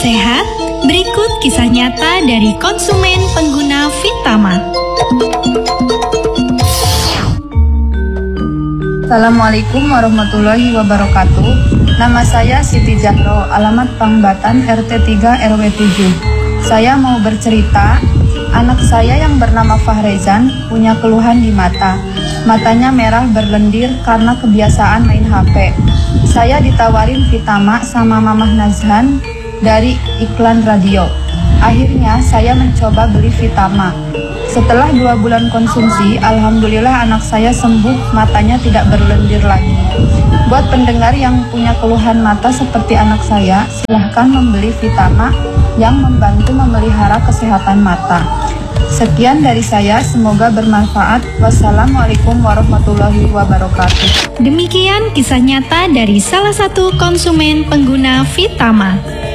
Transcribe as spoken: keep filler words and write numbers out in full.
sehat, berikut kisah nyata dari konsumen pengguna Vitama. Assalamualaikum warahmatullahi wabarakatuh. Nama saya Siti Jahro, alamat Pangbatan R T tiga R W tujuh. Saya mau bercerita, anak saya yang bernama Fahrezan punya keluhan di mata. Matanya merah berlendir karena kebiasaan main H P. Saya ditawarin Vitama sama Mamah Nazhan dari iklan radio. Akhirnya saya mencoba beli Vitama. Setelah dua bulan konsumsi, alhamdulillah anak saya sembuh, matanya tidak berlendir lagi. Buat pendengar yang punya keluhan mata seperti anak saya, silahkan membeli Vitama yang membantu memelihara kesehatan mata. Sekian dari saya, semoga bermanfaat. Wassalamualaikum warahmatullahi wabarakatuh. Demikian kisah nyata dari salah satu konsumen pengguna Vitama.